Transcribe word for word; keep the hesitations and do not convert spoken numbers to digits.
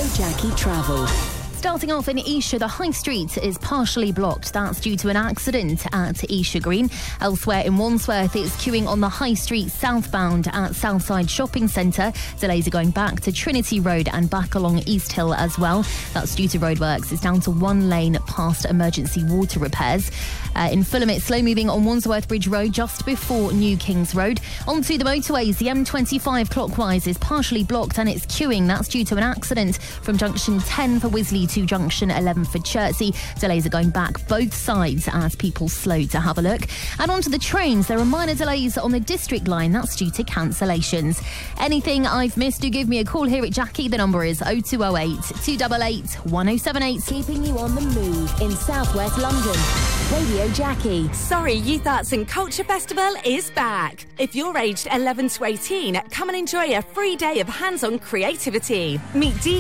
Jackie Travel. Starting off in Esher, the High Street is partially blocked. That's due to an accident at Esher Green. Elsewhere in Wandsworth, it's queuing on the High Street southbound at Southside Shopping Centre. Delays are going back to Trinity Road and back along East Hill as well. That's due to roadworks. It's down to one lane past emergency water repairs. Uh, in Fulham, it's slow moving on Wandsworth Bridge Road just before New Kings Road. Onto the motorways, the M twenty-five clockwise is partially blocked and it's queuing. That's due to an accident from junction ten for Wisley to junction eleven for Chertsey. Delays are going back both sides as people slow to have a look. And onto the trains, there are minor delays on the District line. That's due to cancellations. Anything I've missed, do give me a call here at Jackie. The number is oh two oh eight, two eight eight, one oh seven eight. Keeping you on the move in southwest London. Radio Jackie. Sorry, Youth Arts and Culture Festival is back. If you're aged eleven to eighteen, come and enjoy a free day of hands-on creativity. Meet D